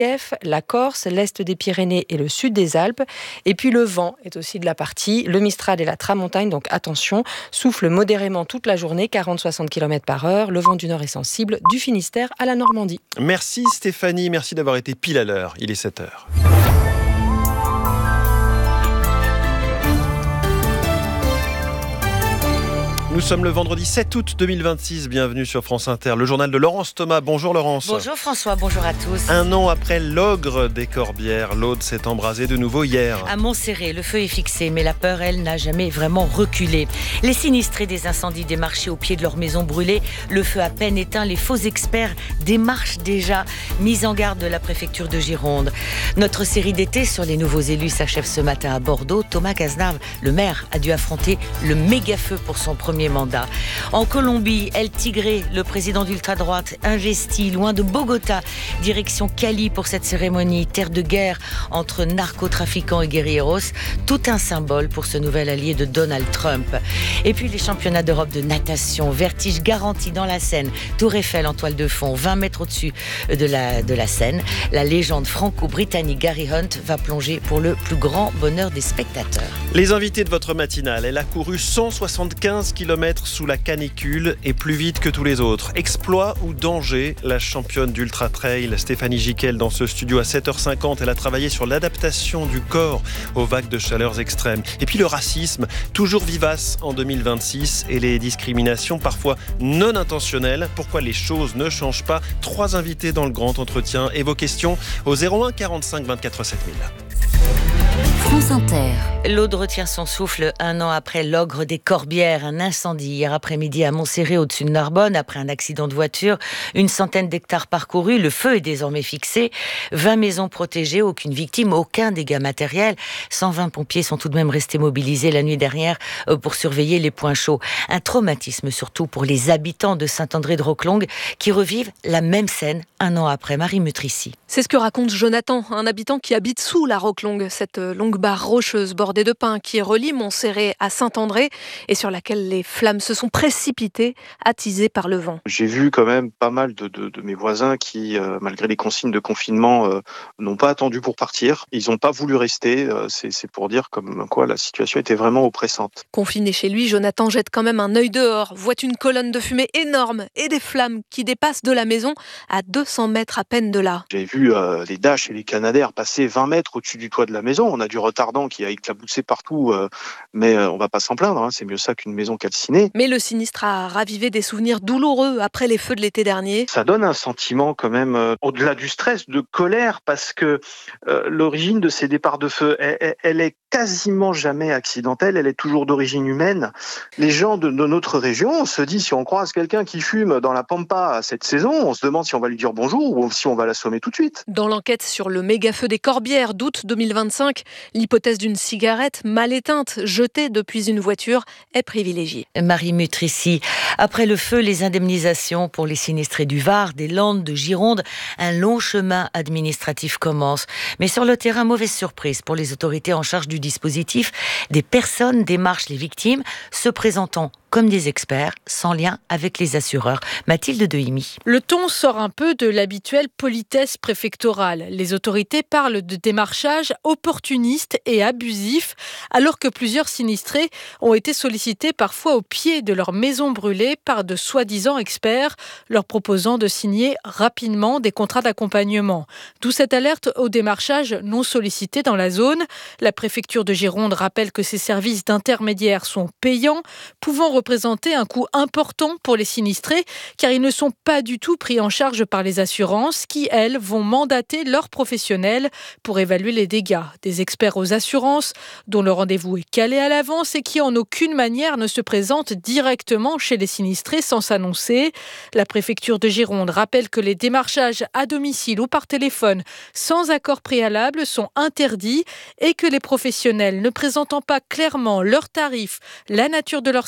la Corse, l'est des Pyrénées et le sud des Alpes. Et puis le vent est aussi de la partie. Le Mistral et la Tramontagne, donc attention, soufflent modérément toute la journée, 40-60 km/h. Le vent du nord est sensible du Finistère à la Normandie. Merci Stéphanie, merci d'avoir été pile à l'heure. Il est 7h. Nous sommes le vendredi 7 août 2026, bienvenue sur France Inter, le journal de Laurence Thomas. Bonjour Laurence. Bonjour François, bonjour à tous. Un an après l'ogre des Corbières, l'Aude s'est embrasée de nouveau hier. À Montserrat, le feu est fixé, mais la peur, elle, n'a jamais vraiment reculé. Les sinistrés des incendies démarchés au pied de leur maison brûlée, le feu à peine éteint, les faux experts démarchent déjà. Mise en garde de la préfecture de Gironde. Notre série d'été sur les nouveaux élus s'achève ce matin à Bordeaux. Thomas Cazenave, le maire, a dû affronter le méga-feu pour son premier mandat. En Colombie, El Tigre, le président d'ultra-droite, investi loin de Bogota, direction Cali pour cette cérémonie, terre de guerre entre narcotrafiquants et guerrilleros, tout un symbole pour ce nouvel allié de Donald Trump. Et puis les championnats d'Europe de natation, vertige garanti dans la Seine, Tour Eiffel en toile de fond, 20 mètres au-dessus de la Seine. La légende franco-britannique Gary Hunt va plonger pour le plus grand bonheur des spectateurs. Les invités de votre matinale, elle a couru 175 km sous la canicule et plus vite que tous les autres. Exploit ou danger, la championne d'Ultra Trail Stéphanie Jiquel dans ce studio à 7h50. Elle a travaillé sur l'adaptation du corps aux vagues de chaleurs extrêmes. Et puis le racisme, toujours vivace en 2026 et les discriminations parfois non intentionnelles. Pourquoi les choses ne changent pas? 3 invités dans le grand entretien et vos questions au 01 45 24 7000. France Inter. L'Aude retient son souffle un an après l'ogre des Corbières. Un incendie hier après-midi à Montserrat au-dessus de Narbonne après un accident de voiture. Une centaine d'hectares parcourus. Le feu est désormais fixé. 20 maisons protégées, aucune victime, aucun dégât matériel. 120 pompiers sont tout de même restés mobilisés la nuit dernière pour surveiller les points chauds. Un traumatisme surtout pour les habitants de Saint-André-de-Roquelongue qui revivent la même scène un an après. Marie Mutrici. C'est ce que raconte Jonathan, un habitant qui habite sous la Roquelongue, cette longue barre rocheuse bordée de pins qui relie Montserrat à Saint-André et sur laquelle les flammes se sont précipitées, attisées par le vent. J'ai vu quand même pas mal de mes voisins qui, malgré les consignes de confinement, n'ont pas attendu pour partir. Ils n'ont pas voulu rester. C'est pour dire comme quoi la situation était vraiment oppressante. Confiné chez lui, Jonathan jette quand même un œil dehors, voit une colonne de fumée énorme et des flammes qui dépassent de la maison à 200 mètres à peine de là. J'ai vu les Dash et les Canadair passer 20 mètres au-dessus du toit de la maison. On a du retardant qui a éclaboussé partout, mais on va pas s'en plaindre. C'est mieux ça qu'une maison calcinée. Mais le sinistre a ravivé des souvenirs douloureux après les feux de l'été dernier. Ça donne un sentiment quand même, au-delà du stress, de colère, parce que l'origine de ces départs de feu, elle est quasiment jamais accidentelle, elle est toujours d'origine humaine. Les gens de notre région, on se dit, si on croise quelqu'un qui fume dans la Pampa cette saison, on se demande si on va lui dire bonjour ou si on va l'assommer tout de suite. Dans l'enquête sur le méga-feu des Corbières d'août 2025, l'hypothèse d'une cigarette mal éteinte, jetée depuis une voiture, est privilégiée. Marie Mutrici. Après le feu, les indemnisations pour les sinistrés du Var, des Landes, de Gironde, un long chemin administratif commence. Mais sur le terrain, mauvaise surprise pour les autorités en charge du dispositif. Des personnes démarchent les victimes, se présentant comme des experts, sans lien avec les assureurs. Mathilde Dehimi. Le ton sort un peu de l'habituelle politesse préfectorale. Les autorités parlent de démarchage opportuniste et abusif, alors que plusieurs sinistrés ont été sollicités parfois au pied de leur maison brûlée par de soi-disant experts, leur proposant de signer rapidement des contrats d'accompagnement. D'où cette alerte au démarchage non sollicité dans la zone. La préfecture de Gironde rappelle que ces services d'intermédiaires sont payants, pouvant représenter un coût important pour les sinistrés, car ils ne sont pas du tout pris en charge par les assurances qui, elles, vont mandater leurs professionnels pour évaluer les dégâts. Des experts aux assurances dont le rendez-vous est calé à l'avance et qui en aucune manière ne se présentent directement chez les sinistrés sans s'annoncer. La préfecture de Gironde rappelle que les démarchages à domicile ou par téléphone sans accord préalable sont interdits et que les professionnels ne présentant pas clairement leurs tarifs, la nature de leur service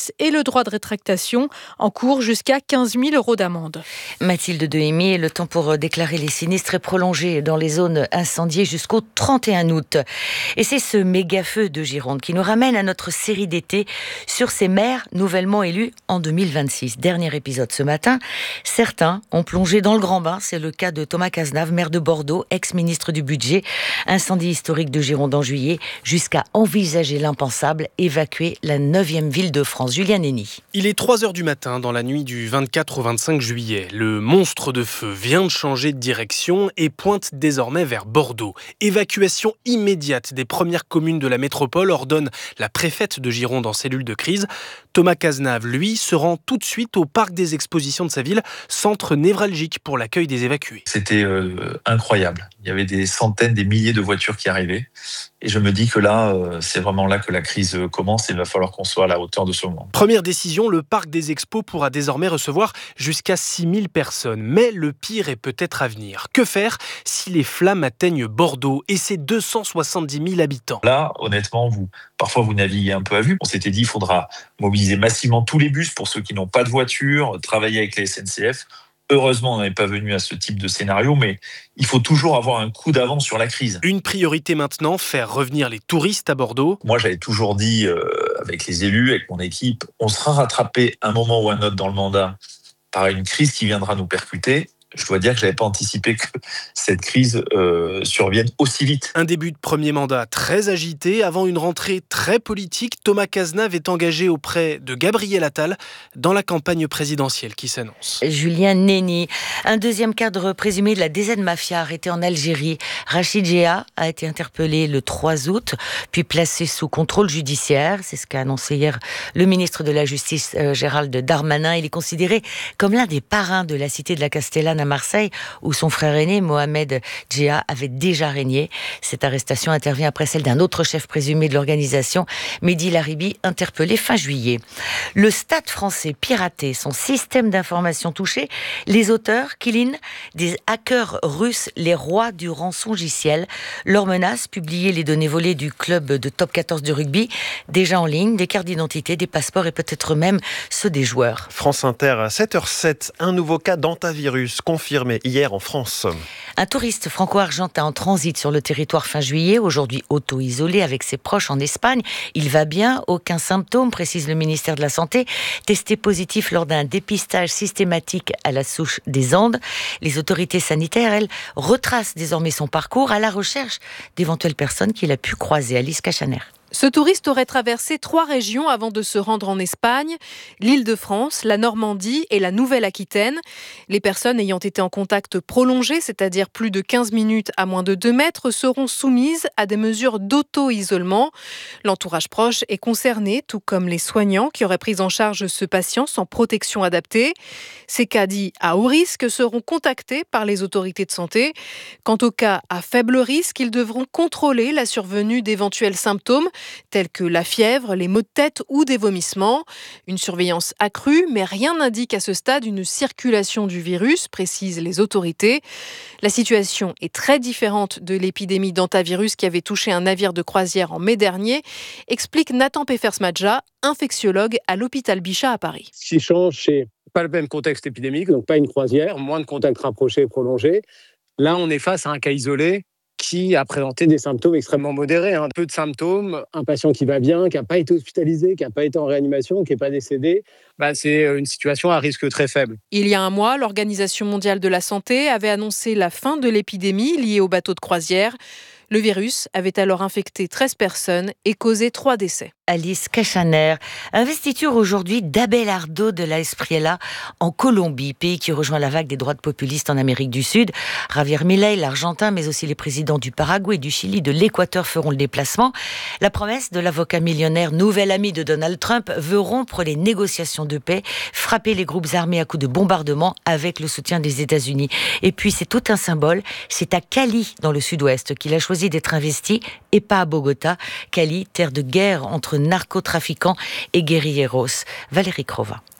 justice et le droit de rétractation encourent jusqu'à 15 000 € d'amende. Mathilde Dehemy, le temps pour déclarer les sinistres est prolongé dans les zones incendiées jusqu'au 31 août. Et c'est ce méga-feu de Gironde qui nous ramène à notre série d'été sur ces maires nouvellement élus en 2026. Dernier épisode ce matin. Certains ont plongé dans le grand bain. C'est le cas de Thomas Cazenave, maire de Bordeaux, ex-ministre du Budget. Incendie historique de Gironde en juillet, jusqu'à envisager l'impensable, évacuer la 9e ville de France. Julien Nény. Il est 3h du matin dans la nuit du 24 au 25 juillet. Le monstre de feu vient de changer de direction et pointe désormais vers Bordeaux. Évacuation immédiate des premières communes de la métropole ordonne la préfète de Gironde en cellule de crise. Thomas Cazenave, lui, se rend tout de suite au parc des expositions de sa ville, centre névralgique pour l'accueil des évacués. C'était incroyable. Il y avait des centaines, des milliers de voitures qui arrivaient. Et je me dis que là, c'est vraiment là que la crise commence et il va falloir qu'on soit à la hauteur de ce moment. Première décision, le parc des expos pourra désormais recevoir jusqu'à 6000 personnes. Mais le pire est peut-être à venir. Que faire si les flammes atteignent Bordeaux et ses 270 000 habitants ? Là, honnêtement, parfois vous naviguez un peu à vue. On s'était dit qu'il faudra mobiliser massivement tous les bus pour ceux qui n'ont pas de voiture, travailler avec les SNCF. Heureusement, on n'est pas venu à ce type de scénario, mais il faut toujours avoir un coup d'avance sur la crise. Une priorité maintenant, faire revenir les touristes à Bordeaux. Moi, j'avais toujours dit, avec les élus, avec mon équipe, on sera rattrapé un moment ou un autre dans le mandat par une crise qui viendra nous percuter. Je dois dire que je n'avais pas anticipé que cette crise survienne aussi vite. Un début de premier mandat très agité. Avant une rentrée très politique, Thomas Cazenave est engagé auprès de Gabriel Attal dans la campagne présidentielle qui s'annonce. Julien Nény. Un deuxième cadre présumé de la DZ Mafia arrêté en Algérie. Rachid Géa a été interpellé le 3 août, puis placé sous contrôle judiciaire. C'est ce qu'a annoncé hier le ministre de la Justice, Gérald Darmanin. Il est considéré comme l'un des parrains de la cité de la Castellane à Marseille, où son frère aîné, Mohamed Djéa, avait déjà régné. Cette arrestation intervient après celle d'un autre chef présumé de l'organisation, Mehdi Laribi, interpellé fin juillet. Le Stade français piraté, son système d'information touché, les auteurs, Kilin, des hackers russes, les rois du rançongiciel. Leur menace, publier les données volées du club de top 14 de rugby, déjà en ligne, des cartes d'identité, des passeports et peut-être même ceux des joueurs. France Inter à 7h07, un nouveau cas d'hantavirus confirmé hier en France. Un touriste franco-argentin en transit sur le territoire fin juillet, aujourd'hui auto-isolé avec ses proches en Espagne. Il va bien, aucun symptôme, précise le ministère de la Santé. Testé positif lors d'un dépistage systématique à la souche des Andes. Les autorités sanitaires, elles, retracent désormais son parcours à la recherche d'éventuelles personnes qu'il a pu croiser. Alice Cachaner. Ce touriste aurait traversé 3 régions avant de se rendre en Espagne, l'Île-de-France, la Normandie et la Nouvelle-Aquitaine. Les personnes ayant été en contact prolongé, c'est-à-dire plus de 15 minutes à moins de 2 mètres, seront soumises à des mesures d'auto-isolement. L'entourage proche est concerné, tout comme les soignants qui auraient pris en charge ce patient sans protection adaptée. Ces cas dits à haut risque seront contactés par les autorités de santé. Quant aux cas à faible risque, ils devront contrôler la survenue d'éventuels symptômes tels que la fièvre, les maux de tête ou des vomissements. Une surveillance accrue, mais rien n'indique à ce stade une circulation du virus, précisent les autorités. La situation est très différente de l'épidémie d'hantavirus qui avait touché un navire de croisière en mai dernier, explique Nathan Peffersmadja, infectiologue à l'hôpital Bichat à Paris. Ce qui change, c'est pas le même contexte épidémique, donc pas une croisière, moins de contacts rapprochés et prolongés. Là, on est face à un cas isolé qui a présenté des symptômes extrêmement modérés. Peu de symptômes, un patient qui va bien, qui n'a pas été hospitalisé, qui n'a pas été en réanimation, qui n'est pas décédé. C'est une situation à risque très faible. Il y a un mois, l'Organisation mondiale de la santé avait annoncé la fin de l'épidémie liée aux bateaux de croisière. Le virus avait alors infecté 13 personnes et causé 3 décès. Alice Cachaner, investiture aujourd'hui d'Abelardo de la Espriella en Colombie, pays qui rejoint la vague des droites populistes en Amérique du Sud. Javier Milei, l'Argentin, mais aussi les présidents du Paraguay, du Chili, de l'Équateur feront le déplacement. La promesse de l'avocat millionnaire, nouvel ami de Donald Trump, veut rompre les négociations de paix, frapper les groupes armés à coups de bombardement avec le soutien des États-Unis. Et puis c'est tout un symbole, c'est à Cali, dans le sud-ouest, qu'il a choisi d'être investi et pas à Bogota. Cali, terre de guerre entre narcotrafiquants et guérilleros. Valérie Crova.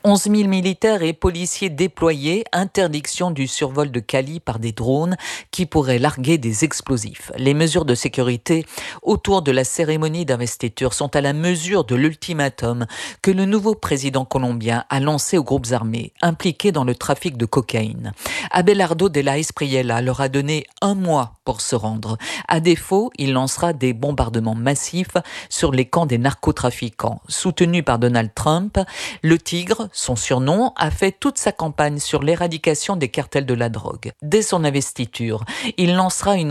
11 000 militaires et policiers déployés, interdiction du survol de Cali par des drones qui pourraient larguer des explosifs. Les mesures de sécurité autour de la cérémonie d'investiture sont à la mesure de l'ultimatum que le nouveau président colombien a lancé aux groupes armés impliqués dans le trafic de cocaïne. Abelardo de la Espriella leur a donné 1 mois pour se rendre. À défaut, il lancera des bombardements massifs sur les camps des narcotrafiquants. Soutenu par Donald Trump, le Tigre, son surnom, a fait toute sa campagne sur l'éradication des cartels de la drogue. Dès son investiture, il lancera une